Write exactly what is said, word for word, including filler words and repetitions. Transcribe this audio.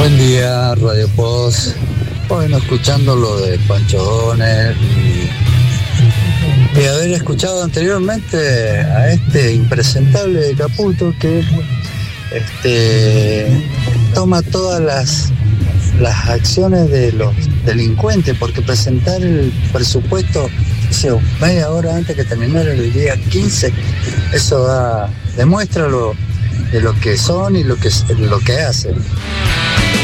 Buen día, Radio Post. Bueno, escuchando lo de Pancho Donner y, y haber escuchado anteriormente a este impresentable de Caputo que este, toma todas las, las acciones de los delincuentes, porque presentar el presupuesto, o sea, media hora antes que terminara el día quince, eso da, demuestra lo, de lo que son y lo que, lo que hacen.